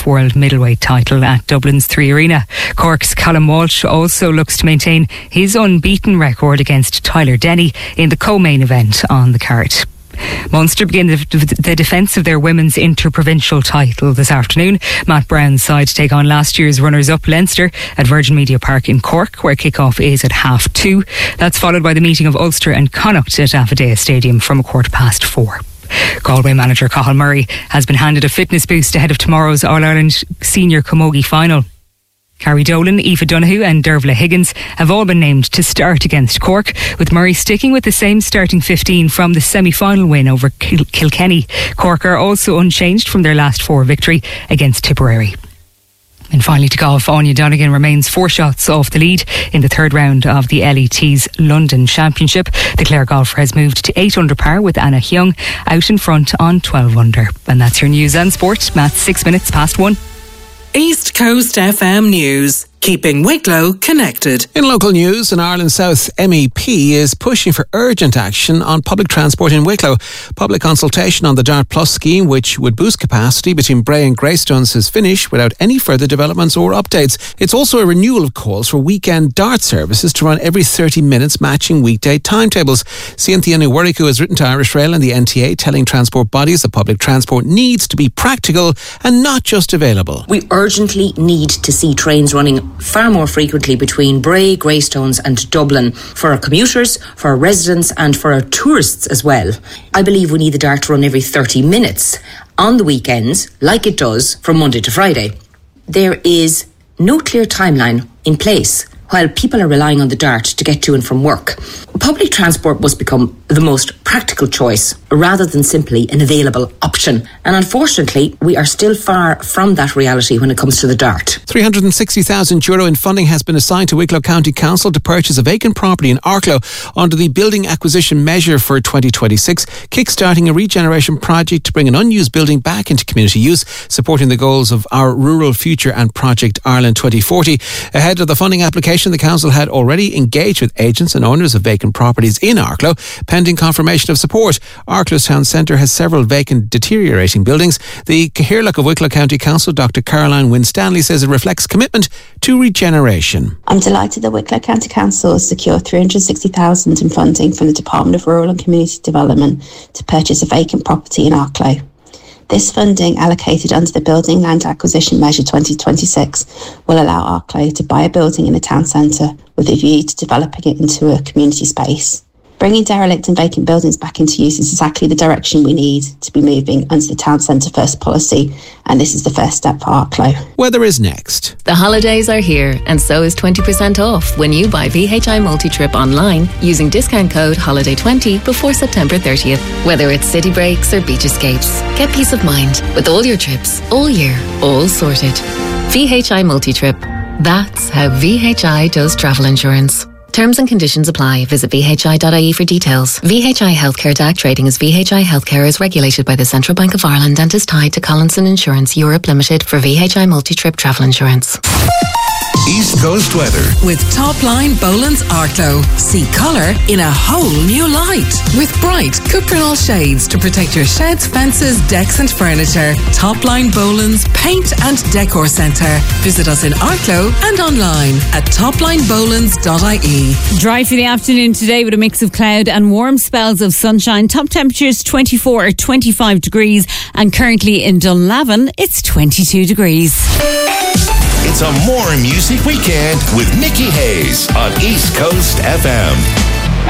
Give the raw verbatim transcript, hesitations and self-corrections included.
F World Middleweight title at Dublin's Three Arena. Cork's Callum Walsh also looks to maintain his unbeaten record against Tyler Denny in the co-main event on the card. Munster begin the, the defence of their women's interprovincial title this afternoon. Matt Brown's side take on last year's runners-up Leinster at Virgin Media Park in Cork, where kick-off is at half two. That's followed by the meeting of Ulster and Connacht at Affidea Stadium from a quarter past four. Galway manager Cathal Murray has been handed a fitness boost ahead of tomorrow's All-Ireland Senior Camogie final. Carrie Dolan, Aoife Donoghue and Dervla Higgins have all been named to start against Cork, with Murray sticking with the same starting fifteen from the semi-final win over Kil- Kilkenny. Cork are also unchanged from their last four victory against Tipperary. And finally to golf, Anya Donegan remains four shots off the lead in the third round of the L E T's London Championship. The Clare golfer has moved to eight under par with Anna Hyung out in front on twelve under. And that's your news and sport. Matt, six minutes past one. East Coast F M News. Keeping Wicklow connected. In local news, an Ireland South M E P is pushing for urgent action on public transport in Wicklow. Public consultation on the Dart Plus scheme, which would boost capacity between Bray and Greystones, has finished without any further developments or updates. It's also a renewal of calls for weekend Dart services to run every thirty minutes, matching weekday timetables. Cynthia Nwuriku has written to Irish Rail and the N T A, telling transport bodies that public transport needs to be practical and not just available. We urgently need to see trains running far more frequently between Bray, Greystones and Dublin for our commuters, for our residents and for our tourists as well. I believe we need the Dart to run every thirty minutes on the weekends, like it does from Monday to Friday. There is no clear timeline in place while people are relying on the Dart to get to and from work. Public transport must become the most practical choice rather than simply an available option. And unfortunately, we are still far from that reality when it comes to the Dart. three hundred sixty thousand euro in funding has been assigned to Wicklow County Council to purchase a vacant property in Arklow under the Building Acquisition Measure for twenty twenty-six, kick-starting a regeneration project to bring an unused building back into community use, supporting the goals of Our Rural Future and Project Ireland twenty forty. Ahead of the funding application, the council had already engaged with agents and owners of vacant properties in Arklow, pending confirmation of support. Arklow's town centre has several vacant, deteriorating buildings. The Cathaoirleach of Wicklow County Council, Doctor Caroline Wynne-Stanley, says it reflects commitment to regeneration. I'm delighted that Wicklow County Council has secured three hundred sixty thousand dollars in funding from the Department of Rural and Community Development to purchase a vacant property in Arklow. This funding, allocated under the Building Land Acquisition Measure twenty twenty-six, will allow Arklow to buy a building in the town centre with a view to developing it into a community space. Bringing derelict and vacant buildings back into use is exactly the direction we need to be moving under the Town Centre First policy, and this is the first step for Arklow. Weather is next. The holidays are here, and so is twenty percent off when you buy V H I Multi-Trip online using discount code holiday twenty before September thirtieth. Whether it's city breaks or beach escapes, get peace of mind with all your trips, all year, all sorted. V H I Multi-Trip. That's how V H I does travel insurance. Terms and conditions apply. Visit v h i dot i e for details. V H I Healthcare D A C trading as V H I Healthcare is regulated by the Central Bank of Ireland and is tied to Collinson Insurance Europe Limited for V H I Multi-Trip Travel Insurance. East Coast weather with Topline Boland's Arklow. See colour in a whole new light with bright Cuprinol shades to protect your sheds, fences, decks and furniture. Topline Boland's Paint and Decor Centre. Visit us in Arklow and online at topline bolands dot i e. Dry for the afternoon today with a mix of cloud and warm spells of sunshine. Top temperatures twenty-four or twenty-five degrees, and currently in Dunlavin it's twenty-two degrees. It's a more music weekend with Nikki Hayes on East Coast F M.